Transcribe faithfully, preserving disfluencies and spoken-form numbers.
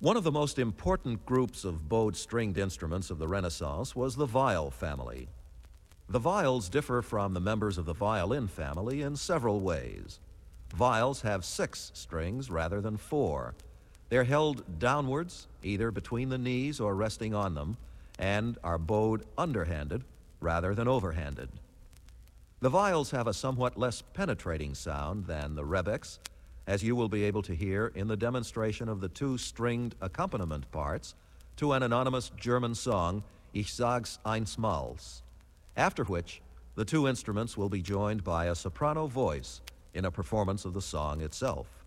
One of the most important groups of bowed stringed instruments of the Renaissance was the viol family. The viols differ from the members of the violin family in several ways. Viols have six strings rather than four. They're held downwards, either between the knees or resting on them, and are bowed underhanded rather than overhanded. The viols have a somewhat less penetrating sound than the rebecks, as you will be able to hear in the demonstration of the two stringed accompaniment parts to an anonymous German song, Ich sag's einsmals, after which the two instruments will be joined by a soprano voice in a performance of the song itself.